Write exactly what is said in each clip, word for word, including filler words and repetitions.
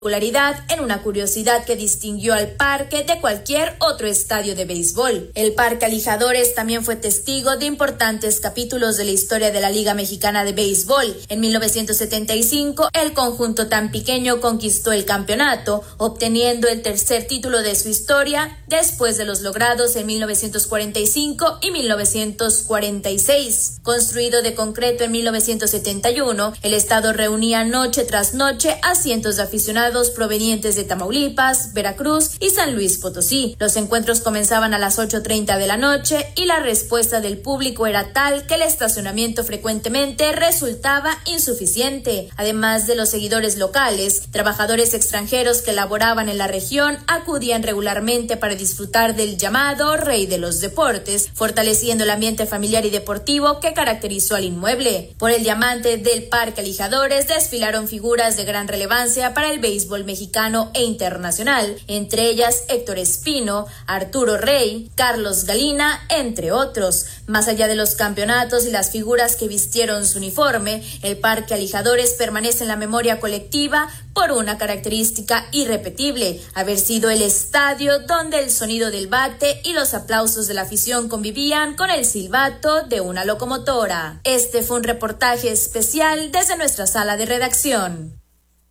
popularidad en una curiosidad que distinguió al parque de cualquier otro estadio de béisbol. El Parque Alijadores también fue testigo de importantes capítulos de la historia de la Liga Mexicana de Béisbol. En mil novecientos setenta y cinco, el conjunto tan pequeño conquistó el campeonato, obteniendo el tercer título de su historia después de los logrados en mil novecientos cuarenta y cinco y mil novecientos cuarenta y seis. Construido de concreto en mil novecientos setenta y uno, el estadio reunía noche tras noche a cientos de aficionados provenientes de Tamaulipas, Veracruz y San Luis Potosí. Los encuentros comenzaban a las ocho treinta de la noche y la respuesta del público era tal que el estacionamiento frecuentemente resultaba insuficiente. Además de los seguidores locales, trabajadores extranjeros que laboraban en la región acudían regularmente para disfrutar del llamado Rey de los Deportes, fortaleciendo el ambiente familiar y deportivo que caracterizó al inmueble. Por el diamante del Parque Alijadores desfilaron figuras de gran relevancia para el béisbol mexicano e internacional, entre ellas Héctor Espino, Arturo Rey, Carlos Galina, entre otros. Más allá de los campeonatos y las figuras que vistieron su uniforme, el Parque Alijadores permanece en la memoria colectiva por una característica irrepetible: haber sido el estadio donde el sonido del bate y los aplausos de la afición convivían con el silbato de una locomotora. Este fue un reportaje especial desde nuestra sala de redacción.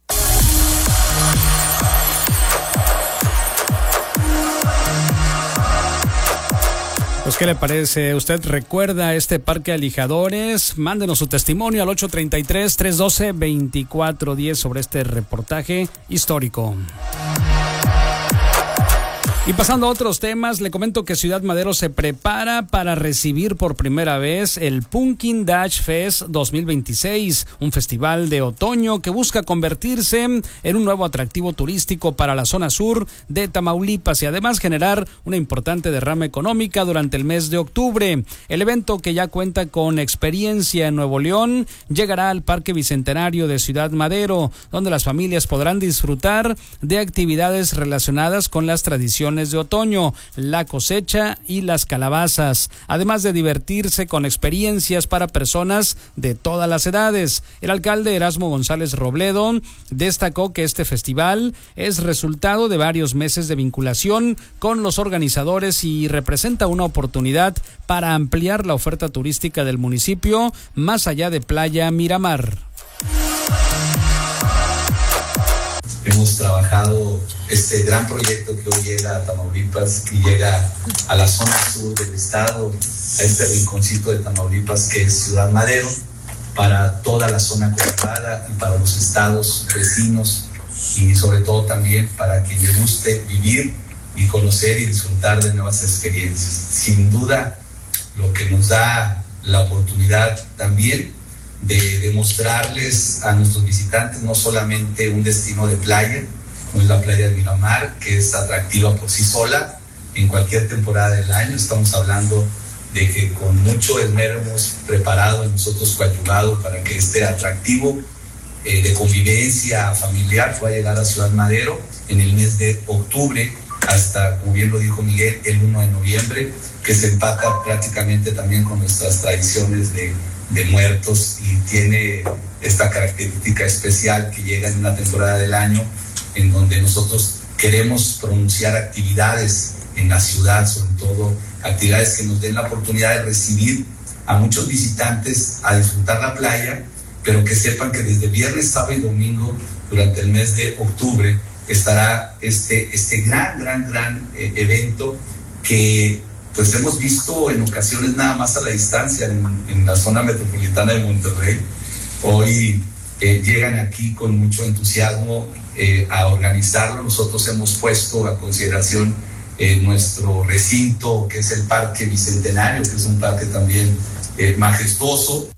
Pues, ¿qué le parece? ¿Usted recuerda este Parque Alijadores? Mándenos su testimonio al ocho treinta y tres, trescientos doce, veinticuatro diez sobre este reportaje histórico. Y pasando a otros temas, le comento que Ciudad Madero se prepara para recibir por primera vez el Pumpkin Dash Fest dos mil veintiséis, un festival de otoño que busca convertirse en un nuevo atractivo turístico para la zona sur de Tamaulipas y además generar una importante derrama económica durante el mes de octubre. El evento, que ya cuenta con experiencia en Nuevo León, llegará al Parque Bicentenario de Ciudad Madero, donde las familias podrán disfrutar de actividades relacionadas con las tradiciones de otoño, la cosecha y las calabazas, además de divertirse con experiencias para personas de todas las edades. El alcalde Erasmo González Robledo destacó que este festival es resultado de varios meses de vinculación con los organizadores y representa una oportunidad para ampliar la oferta turística del municipio más allá de Playa Miramar. Hemos trabajado este gran proyecto que hoy llega a Tamaulipas, que llega a la zona sur del estado, a este rinconcito de Tamaulipas que es Ciudad Madero, para toda la zona conurbada y para los estados vecinos, y sobre todo también para quien le guste vivir y conocer y disfrutar de nuevas experiencias. Sin duda, lo que nos da la oportunidad también de demostrarles a nuestros visitantes no solamente un destino de playa, como es la playa de Miramar, que es atractiva por sí sola en cualquier temporada del año. Estamos hablando de que con mucho esmero hemos preparado y nosotros coadyuvado para que este atractivo eh, de convivencia familiar pueda llegar a Ciudad Madero en el mes de octubre hasta, como bien lo dijo Miguel, el primero de noviembre, que se empata prácticamente también con nuestras tradiciones de de muertos y tiene esta característica especial que llega en una temporada del año en donde nosotros queremos pronunciar actividades en la ciudad, sobre todo actividades que nos den la oportunidad de recibir a muchos visitantes a disfrutar la playa, pero que sepan que desde viernes, sábado y domingo durante el mes de octubre estará este, este gran, gran, gran eh, evento que pues hemos visto en ocasiones nada más a la distancia en, en la zona metropolitana de Monterrey. Hoy eh, llegan aquí con mucho entusiasmo eh, a organizarlo. Nosotros hemos puesto a consideración eh, nuestro recinto, que es el Parque Bicentenario, que es un parque también eh, majestuoso.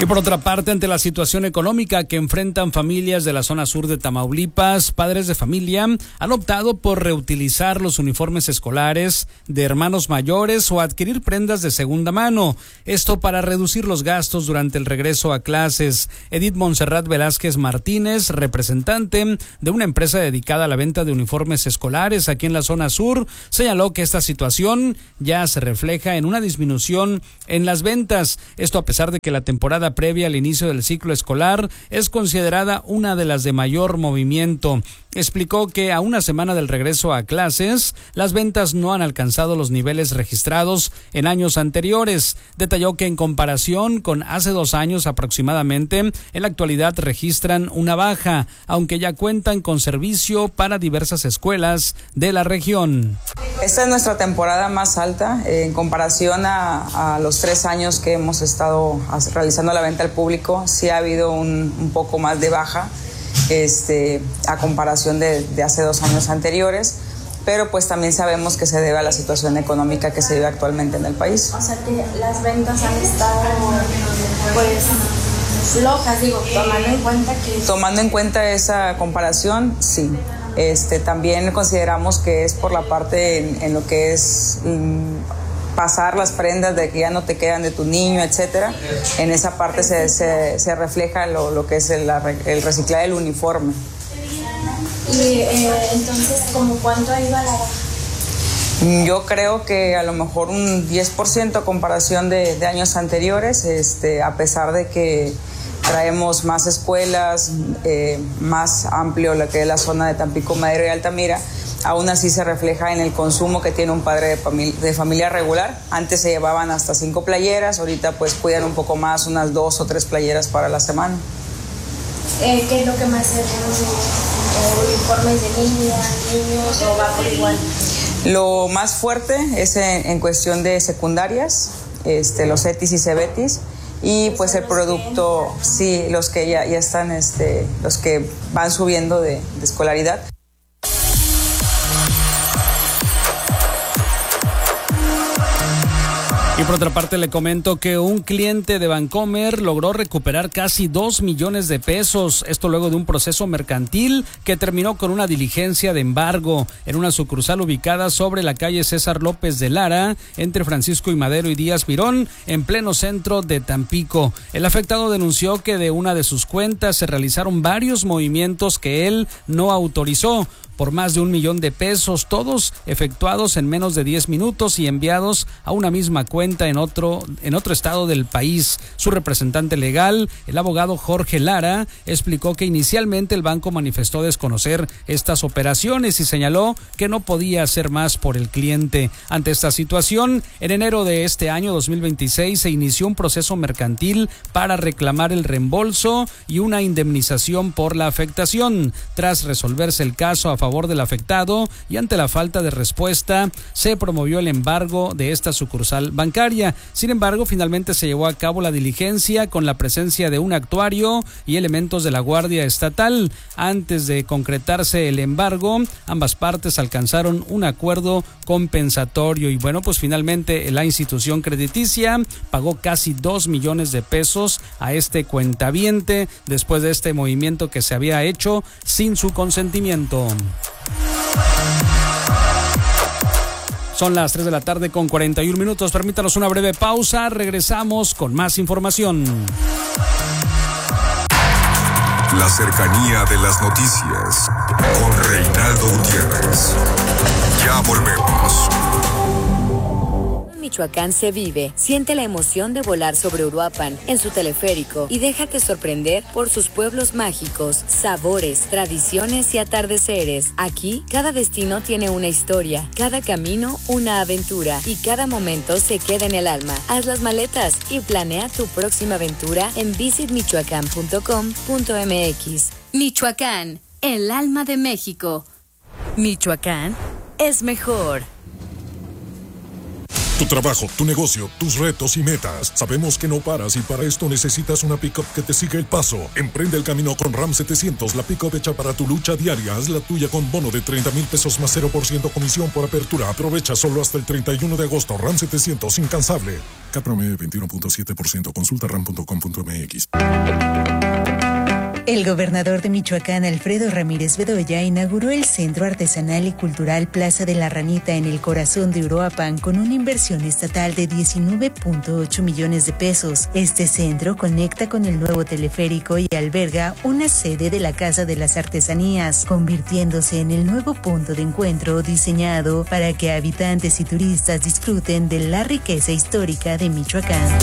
Y por otra parte, ante la situación económica que enfrentan familias de la zona sur de Tamaulipas, padres de familia han optado por reutilizar los uniformes escolares de hermanos mayores o adquirir prendas de segunda mano. Esto para reducir los gastos durante el regreso a clases. Edith Montserrat Velázquez Martínez, representante de una empresa dedicada a la venta de uniformes escolares aquí en la zona sur, señaló que esta situación ya se refleja en una disminución en las ventas. Esto a pesar de que la temporada previa al inicio del ciclo escolar es considerada una de las de mayor movimiento. Explicó que a una semana del regreso a clases, las ventas no han alcanzado los niveles registrados en años anteriores. Detalló que en comparación con hace dos años aproximadamente, en la actualidad registran una baja, aunque ya cuentan con servicio para diversas escuelas de la región. Esta es nuestra temporada más alta eh, en comparación a, a los tres años que hemos estado realizando la venta al público. Sí ha habido un, un poco más de baja este, a comparación de, de hace dos años anteriores, pero pues también sabemos que se debe a la situación económica que se vive actualmente en el país. O sea que las ventas han estado pues flojas, digo, tomando en cuenta que... Tomando en cuenta esa comparación, sí. Este, también consideramos que es por la parte en, en lo que es um, pasar las prendas de que ya no te quedan de tu niño, etcétera. En esa parte se, se, se refleja lo, lo que es el, el reciclaje del uniforme. Y eh, entonces, ¿cómo cuánto ha ido a la baja? Yo creo que a lo mejor un diez por ciento a comparación de, de años anteriores, este, a pesar de que traemos más escuelas, eh, más amplio lo que es la zona de Tampico, Madero y Altamira, aún así se refleja en el consumo que tiene un padre de familia, de familia regular. Antes se llevaban hasta cinco playeras, ahorita pues cuidan un poco más, unas dos o tres playeras para la semana. Eh, ¿Qué es lo que más se reduce? ¿Uniformes de niñas, niños o va por igual? Lo más fuerte es en, en cuestión de secundarias, este, los ETIs y CEBETIs. Y pues el producto, sí, los que ya, ya están, este, los que van subiendo de, de escolaridad. Y por otra parte le comento que un cliente de Bancomer logró recuperar casi dos millones de pesos, esto luego de un proceso mercantil que terminó con una diligencia de embargo en una sucursal ubicada sobre la calle César López de Lara, entre Francisco y Madero y Díaz Mirón, en pleno centro de Tampico. El afectado denunció que de una de sus cuentas se realizaron varios movimientos que él no autorizó, por más de un millón de pesos, todos efectuados en menos de diez minutos y enviados a una misma cuenta en otro, en otro estado del país. Su representante legal, el abogado Jorge Lara, explicó que inicialmente el banco manifestó desconocer estas operaciones y señaló que no podía hacer más por el cliente. Ante esta situación, en enero de este año dos mil veintiséis se inició un proceso mercantil para reclamar el reembolso y una indemnización por la afectación. Tras resolverse el caso a favor del afectado y ante la falta de respuesta, se promovió el embargo de esta sucursal bancaria. Sin embargo, finalmente se llevó a cabo la diligencia con la presencia de un actuario y elementos de la Guardia Estatal. Antes de concretarse el embargo, ambas partes alcanzaron un acuerdo compensatorio y bueno, pues finalmente la institución crediticia pagó casi dos millones de pesos a este cuentaviente después de este movimiento que se había hecho sin su consentimiento. Son las tres de la tarde con cuarenta y un minutos. Permítanos una breve pausa. Regresamos con más información. La cercanía de las noticias con Reinaldo Gutiérrez. Ya volvemos. Michoacán se vive. Siente la emoción de volar sobre Uruapan en su teleférico y déjate sorprender por sus pueblos mágicos, sabores, tradiciones y atardeceres. Aquí, cada destino tiene una historia, cada camino una aventura y cada momento se queda en el alma. Haz las maletas y planea tu próxima aventura en visit michoacán punto com punto m x. Michoacán, el alma de México. Michoacán es mejor. Tu trabajo, tu negocio, tus retos y metas. Sabemos que no paras y para esto necesitas una pick-up que te siga el paso. Emprende el camino con Ram setecientos, la pick-up hecha para tu lucha diaria. Haz la tuya con bono de treinta mil pesos más cero por ciento comisión por apertura. Aprovecha solo hasta el treinta y uno de agosto. Ram setecientos, incansable. C A P promedio veintiuno punto siete por ciento. Consulta ram punto com punto m x. El gobernador de Michoacán, Alfredo Ramírez Bedoya, inauguró el Centro Artesanal y Cultural Plaza de la Ranita en el corazón de Uruapan con una inversión estatal de diecinueve punto ocho millones de pesos. Este centro conecta con el nuevo teleférico y alberga una sede de la Casa de las Artesanías, convirtiéndose en el nuevo punto de encuentro diseñado para que habitantes y turistas disfruten de la riqueza histórica de Michoacán.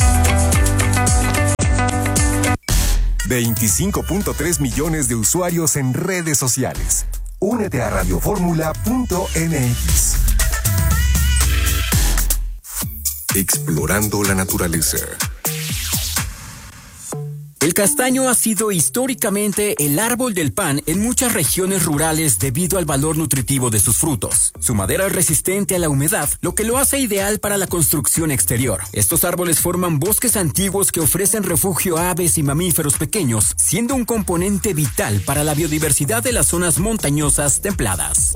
veinticinco punto tres millones de usuarios en redes sociales. Únete a radioformula punto m x. Explorando la naturaleza. El castaño ha sido históricamente el árbol del pan en muchas regiones rurales debido al valor nutritivo de sus frutos. Su madera es resistente a la humedad, lo que lo hace ideal para la construcción exterior. Estos árboles forman bosques antiguos que ofrecen refugio a aves y mamíferos pequeños, siendo un componente vital para la biodiversidad de las zonas montañosas templadas.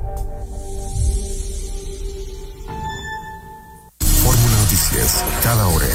Fórmula Noticias, cada hora.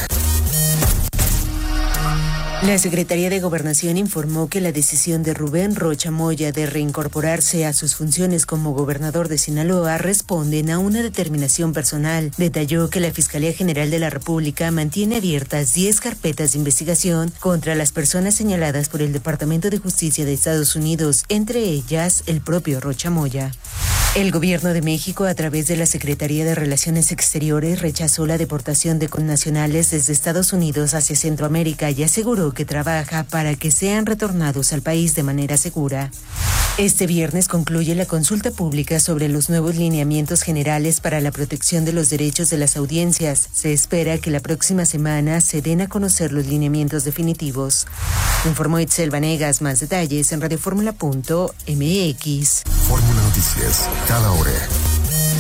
La Secretaría de Gobernación informó que la decisión de Rubén Rocha Moya de reincorporarse a sus funciones como gobernador de Sinaloa responden a una determinación personal. Detalló que la Fiscalía General de la República mantiene abiertas diez carpetas de investigación contra las personas señaladas por el Departamento de Justicia de Estados Unidos, entre ellas el propio Rocha Moya. El Gobierno de México, a través de la Secretaría de Relaciones Exteriores, rechazó la deportación de connacionales desde Estados Unidos hacia Centroamérica y aseguró que trabaja para que sean retornados al país de manera segura. Este viernes concluye la consulta pública sobre los nuevos lineamientos generales para la protección de los derechos de las audiencias. Se espera que la próxima semana se den a conocer los lineamientos definitivos. Informó Itzel Vanegas. Más detalles en radioformula punto m x. Fórmula Noticias, cada hora.